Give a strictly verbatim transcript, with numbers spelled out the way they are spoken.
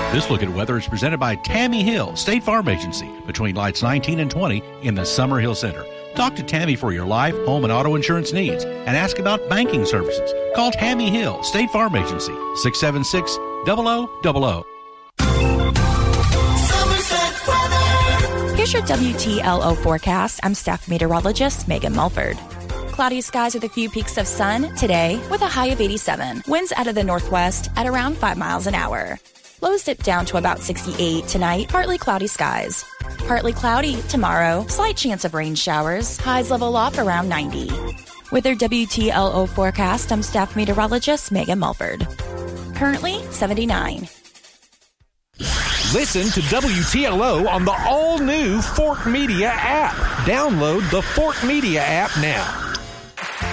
This look at weather is presented by Tammy Hill, State Farm Agency, between lights nineteen and twenty in the Summer Hill Center. Talk to Tammy for your life, home, and auto insurance needs and ask about banking services. Call Tammy Hill, State Farm Agency, six seven six, zero zero zero zero. Here's your W T L O forecast. I'm staff meteorologist Megan Mulford. Cloudy skies with a few peaks of sun today with a high of eighty-seven. Winds out of the northwest at around five miles an hour. Lows dip down to about sixty-eight tonight, partly cloudy skies. Partly cloudy tomorrow, slight chance of rain showers, highs level off around ninety. With their W T L O forecast, I'm staff meteorologist Megan Mulford. Currently seventy-nine. Listen to W T L O on the all-new Fort Media app. Download the Fort Media app now.